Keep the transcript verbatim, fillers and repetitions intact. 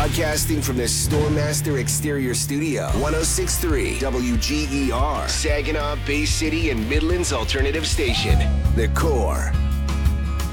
Broadcasting from the Stormmaster Exterior Studio, one oh six point three W G E R, Saginaw, Bay City, and Midland's alternative station, The Core.